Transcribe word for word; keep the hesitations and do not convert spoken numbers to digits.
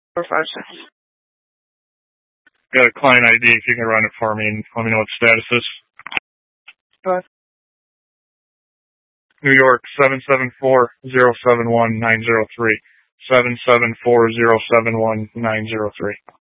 four five six. Got a client I D if you can run it for me and let me know what the status is. What? New York, seven seven four zero seven one nine zero three. seven seven four zero seven one nine zero three.